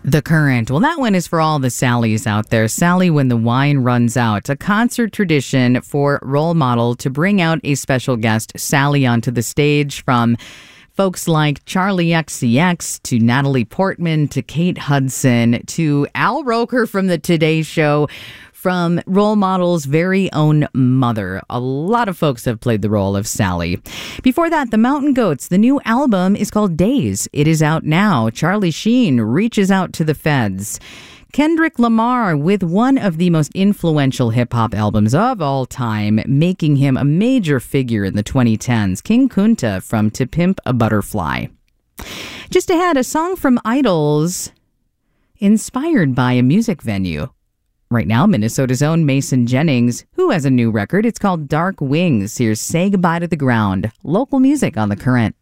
The Current. Well, that one is for all the Sallys out there. Sally When the Wine Runs Out, a concert tradition for Role Model to bring out a special guest, Sally, onto the stage, from folks like Charlie XCX to Natalie Portman to Kate Hudson to Al Roker from the Today Show, from Role Model's very own mother. A lot of folks have played the role of Sally. Before that, the Mountain Goats. The new album is called Days. It is out now. Charlie Sheen reaches out to the feds. Kendrick Lamar with one of the most influential hip-hop albums of all time, making him a major figure in the 2010s. King Kunta from To Pimp a Butterfly. Just ahead, a song from Idols inspired by a music venue. Right now, Minnesota's own Mason Jennings, who has a new record. It's called Dark Wings. Here's Say Goodbye to the Ground. Local music on The Current.